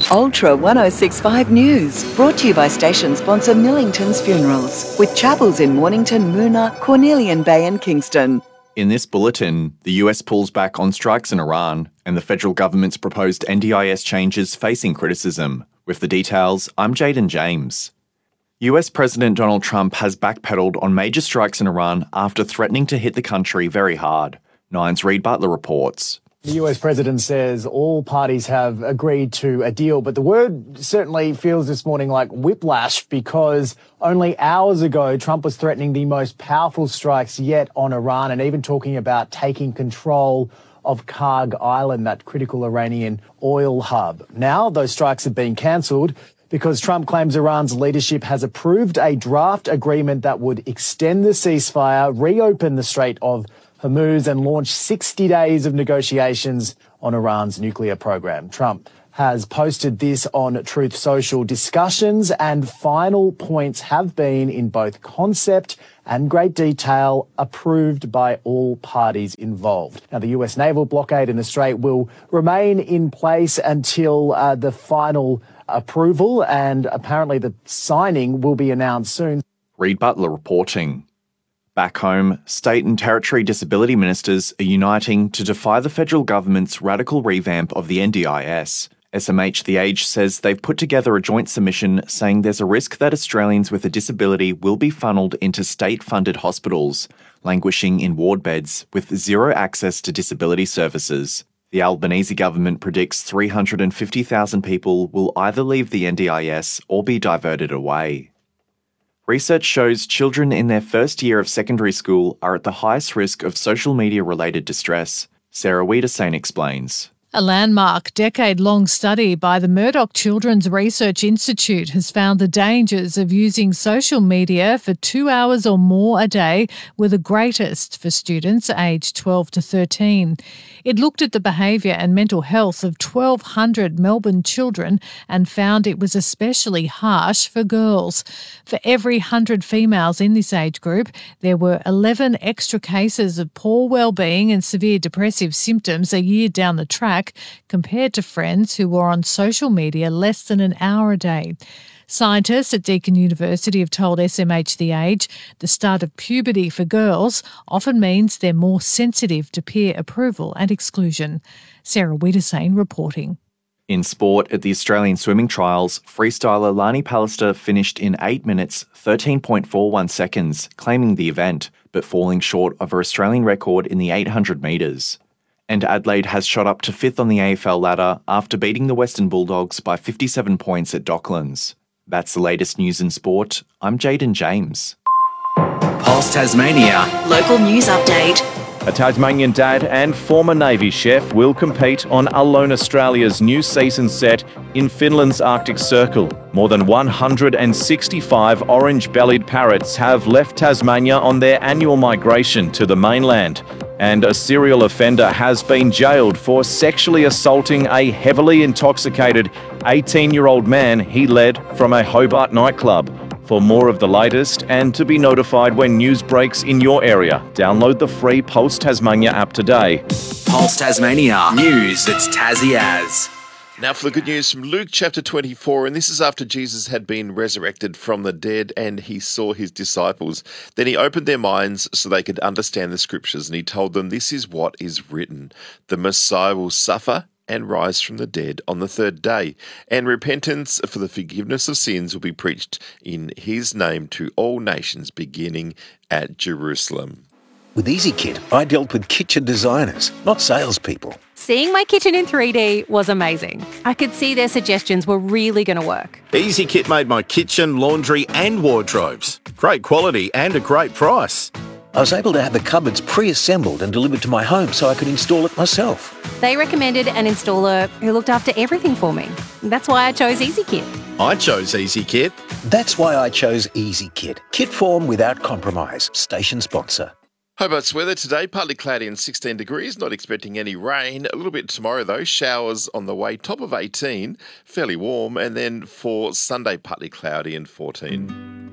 Ultra 1065 News, brought to you by station sponsor Millington's Funerals, with chapels in Mornington, Moona, Cornelian Bay and Kingston. In this bulletin, the US pulls back on strikes in Iran and the federal government's proposed NDIS changes facing criticism. With the details, I'm Jaden James. US President Donald Trump has backpedalled on major strikes in Iran after threatening to hit the country very hard. Nine's Reed Butler reports. The US president says all parties have agreed to a deal, but the word certainly feels this morning like whiplash because only hours ago Trump was threatening the most powerful strikes yet on Iran and even talking about taking control of Karg Island, that critical Iranian oil hub. Now those strikes have been cancelled because Trump claims Iran's leadership has approved a draft agreement that would extend the ceasefire, reopen the Strait of Hormuz and launch 60 days of negotiations on Iran's nuclear program. Trump has posted this on Truth Social. Discussions and final points have been, in both concept and great detail, approved by all parties involved. Now, the US naval blockade in the Strait will remain in place until the final approval, and apparently the signing will be announced soon. Reed Butler reporting. Back home, state and territory disability ministers are uniting to defy the federal government's radical revamp of the NDIS. SMH The Age says they've put together a joint submission saying there's a risk that Australians with a disability will be funneled into state-funded hospitals, languishing in ward beds with zero access to disability services. The Albanese government predicts 350,000 people will either leave the NDIS or be diverted away. Research shows children in their first year of secondary school are at the highest risk of social media-related distress. Sarah Wiedersane explains. A landmark, decade-long study by the Murdoch Children's Research Institute has found the dangers of using social media for 2 hours or more a day were the greatest for students aged 12 to 13. It looked at the behaviour and mental health of 1,200 Melbourne children and found it was especially harsh for girls. For every 100 females in this age group, there were 11 extra cases of poor wellbeing and severe depressive symptoms a year down the track, compared to friends who were on social media less than an hour a day. Scientists at Deakin University have told SMH The Age the start of puberty for girls often means they're more sensitive to peer approval and exclusion. Sarah Wiedersane reporting. In sport, at the Australian swimming trials, freestyler Lani Pallister finished in 8 minutes, 13.41 seconds, claiming the event, but falling short of her Australian record in the 800 metres. And Adelaide has shot up to 5th on the AFL ladder after beating the Western Bulldogs by 57 points at Docklands. That's the latest news in sport. I'm Jaden James. Pulse Tasmania. Local news update. A Tasmanian dad and former Navy chef will compete on Alone Australia's new season set in Finland's Arctic Circle. More than 165 orange-bellied parrots have left Tasmania on their annual migration to the mainland. And a serial offender has been jailed for sexually assaulting a heavily intoxicated 18-year-old man he led from a Hobart nightclub. For more of the latest and to be notified when news breaks in your area, download the free Pulse Tasmania app today. Pulse Tasmania. News that's Tassie as. Now for the good news from Luke chapter 24, and this is after Jesus had been resurrected from the dead and he saw his disciples. Then he opened their minds so they could understand the scriptures, and he told them, this is what is written. The Messiah will suffer and rise from the dead on the third day, and repentance for the forgiveness of sins will be preached in his name to all nations, beginning at Jerusalem. With EasyKit, I dealt with kitchen designers, not salespeople. Seeing my kitchen in 3D was amazing. I could see their suggestions were really going to work. EasyKit made my kitchen, laundry and wardrobes. Great quality and a great price. I was able to have the cupboards pre-assembled and delivered to my home so I could install it myself. They recommended an installer who looked after everything for me. That's why I chose EasyKit. I chose EasyKit. That's why I chose EasyKit. Kit form without compromise. Station sponsor. Hobart's weather today, partly cloudy and 16 degrees, not expecting any rain. A little bit tomorrow though, showers on the way, top of 18, fairly warm, and then for Sunday, partly cloudy and 14.